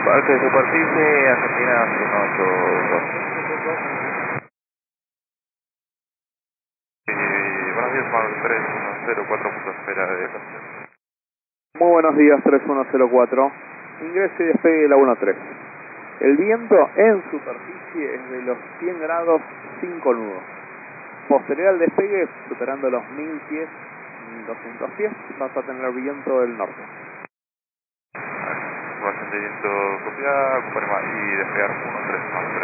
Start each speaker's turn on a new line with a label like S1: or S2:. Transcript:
S1: Parque de superficie, Argentina 182.
S2: Buenos días, Juan 310, punto espera de estación.
S3: Muy buenos días, 3104. Ingrese y despegue la 13. El viento en superficie es de los 100 grados 5 nudos. Posterior al despegue, superando los 1000 pies, 1200 pies, vas a tener viento del norte.
S2: Información de viento copiada, ocupar más y despegar 13.